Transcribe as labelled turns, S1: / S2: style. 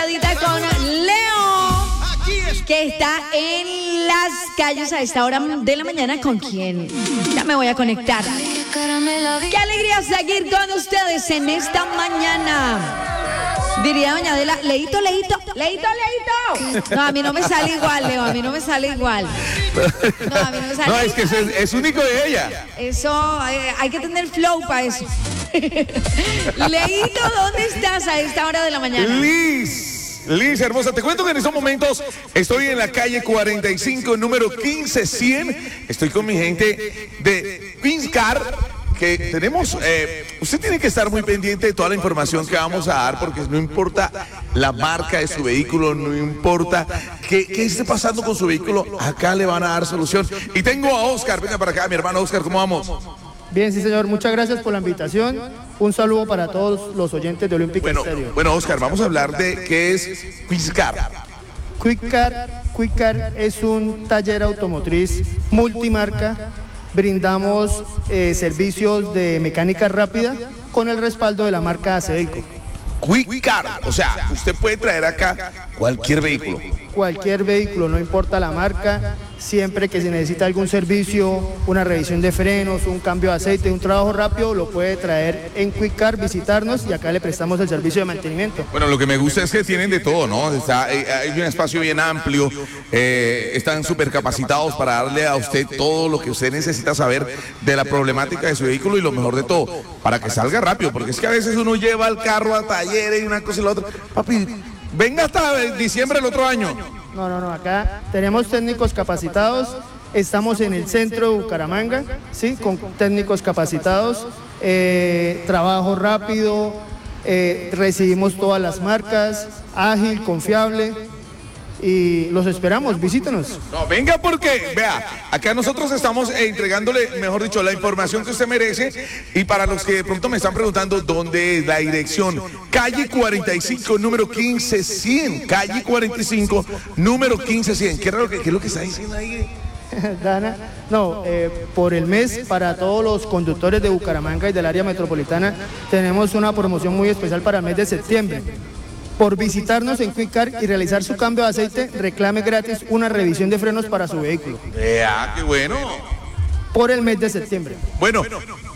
S1: conectadita con Leo, que está en las calles a esta hora de la mañana. ¿Con quién? Ya me voy a conectar. Qué alegría seguir con ustedes en esta mañana. Diría doña Adela, Leito. No, a mí no me sale igual, Leo, a mí no me sale igual. No, a mí no me sale.
S2: No, es que es único de ella.
S1: Eso, hay que tener flow para eso. Leito, ¿dónde estás a esta hora de la mañana?
S2: Liz, hermosa, te cuento que en estos momentos estoy en la calle 45, número 15100. Estoy con mi gente de Queenscar, que tenemos, usted tiene que estar muy pendiente de toda la información que vamos a dar, porque no importa la marca de su vehículo, no importa qué esté pasando con su vehículo, acá le van a dar solución. Y tengo a Oscar, venga para acá, mi hermano Oscar, ¿cómo vamos?
S3: Bien, sí señor, muchas gracias por la invitación. Un saludo para todos los oyentes de Olímpico Estéreo.
S2: Bueno, Oscar, vamos a hablar de qué es Queenscar.
S3: Queenscar es un taller automotriz multimarca. Brindamos servicios de mecánica rápida con el respaldo de la marca Aceveco.
S2: Queenscar, o sea, usted puede traer acá cualquier vehículo.
S3: Cualquier vehículo, no importa la marca, siempre que se necesita algún servicio, una revisión de frenos, un cambio de aceite, un trabajo rápido, lo puede traer en Queenscar, visitarnos y acá le prestamos el servicio de mantenimiento.
S2: Bueno, lo que me gusta es que tienen de todo, ¿no? Hay un espacio bien amplio, están súper capacitados para darle a usted todo lo que usted necesita saber de la problemática de su vehículo y lo mejor de todo, para que salga rápido, porque es que a veces uno lleva el carro a talleres y una cosa y la otra. Papi, venga hasta diciembre del otro año.
S3: No, acá tenemos técnicos capacitados, estamos en el centro de Bucaramanga, ¿sí? Con técnicos capacitados, trabajo rápido, recibimos todas las marcas, ágil, confiable, y los esperamos, visítenos.
S2: No, venga porque, vea, acá nosotros estamos entregándole, mejor dicho, la información que usted merece, y para los que de pronto me están preguntando dónde es la dirección, calle 45, número 15100, calle 45, número 15100. ¿Qué es lo que está diciendo ahí?
S3: Dana, no, por el mes, para todos los conductores de Bucaramanga y del área metropolitana, tenemos una promoción muy especial para el mes de septiembre. Por visitarnos en Queenscar y realizar su cambio de aceite, reclame gratis una revisión de frenos para su vehículo.
S2: Vea, qué bueno.
S3: Por el mes de septiembre.
S2: Bueno,